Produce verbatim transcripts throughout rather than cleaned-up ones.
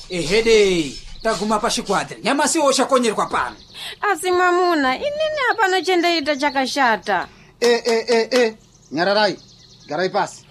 ehede taguma pashikwatri nyamasi oshakonyerwa pano. Asi mwamuna inini hapana chendaita chakashata. Eh eh eh eh Nyararai garai pasi.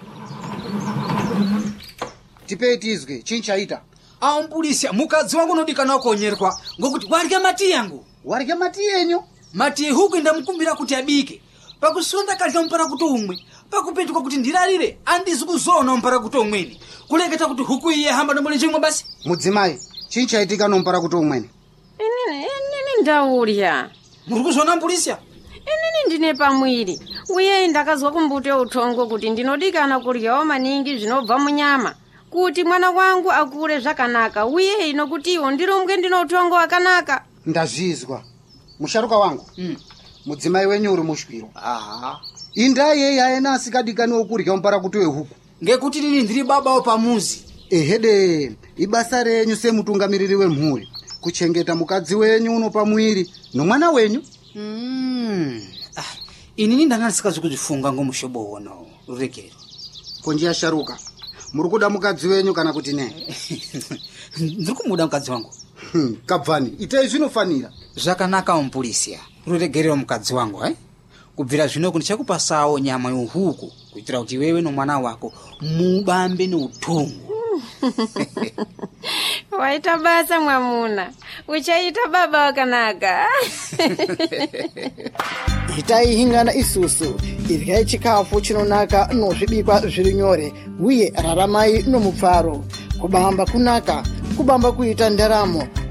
Tipei tizwe chinchaita. Ampulisia mukadzi wangu nodikana okonyerwa ngokuti warya mati yangu. Warya mati yenyu? Mati huku ndamukumbira kuti abike. Pakusonda kalya mpara kuti umwe. Pakupetuka kuti ndirarire andizi kuzona mpara kuti umweni. Kuleketa kuti huku iye hamba ndomole chimwe basi. Mudzimai chinchaitika nompara kuti umweni. Inini inini ndaurya. Muri kuzona Ampulisia? Inini ndine pamwiri. Uye ndakazwa kumbute utongo kuti ndinodikana kuryawo maningi zvinobva munyama. Kuti mwana wangu akure zvakanaka uye ino kuti iwo ndirumbwe ndino utongo wakanaka. Ndazvizwa. Musharuka wangu. Mm. Mudzimai wenyu uri mushwiro. Aha. Indai yeye aena asikadikani okurya mpara kuti wehuku. Ngekuti nini ndiri baba pamuzi. Ehede ibasa renyu semutungamiriri wemhuri kuchengeta mukadzi wenyu uno pamwiri nomwana wenyu. Mm. Ah, inini ndangasikazi kuzifunga ngomushobo wono rurekero. Konjia sharuka. Muri kuda mukadzi wenyu kana kuti ne? Ndiri kumuda mukadzi wangu. Hmm, kabvani itai zvinofanira. Zvakanaka Ampulisia. Ruregerero mukadzi wangu eh? Kubvira zvino kuti chakupasawo nyama yohuku kuitira kuti wewe nomwana wako mubambe neutongo. Waita basa mwamuna. Uchaita baba wakanaka. Itai hingana isusu iryai chikafu chinonaka nozvibikwa zviri nyore uye raramai nomupfaro. Kubamba kunaka kubamba kuita ndaramo